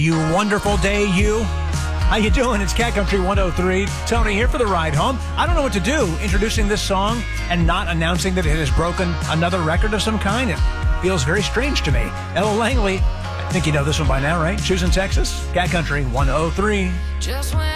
You wonderful day, you. How you doing? It's Cat Country 103. Tony here for the ride home. I don't know what to do introducing this song and not announcing that it has broken another record of some kind. It feels very strange to me. Ella Langley, I think you know this one by now, right? Choosing Texas, Cat Country 103.